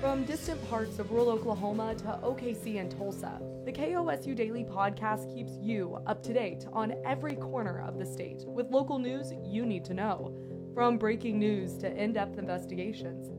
From distant parts of rural Oklahoma to OKC and Tulsa, the KOSU Daily Podcast keeps you up to date on every corner of the state with local news you need to know. From breaking news to in-depth investigations,